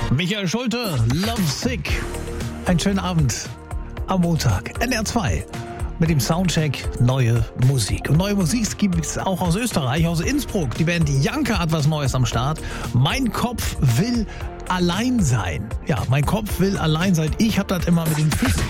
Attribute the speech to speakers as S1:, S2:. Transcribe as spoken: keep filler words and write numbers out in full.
S1: Michael Schulte, Love Sick. Einen schönen Abend am Montag. N R zwei mit dem Soundcheck neue Musik. Und neue Musik gibt es auch aus Österreich, aus Innsbruck. Die Band Janka hat was Neues am Start. Mein Kopf will allein sein. Ja, mein Kopf will allein sein. Ich habe das immer mit den Füßen.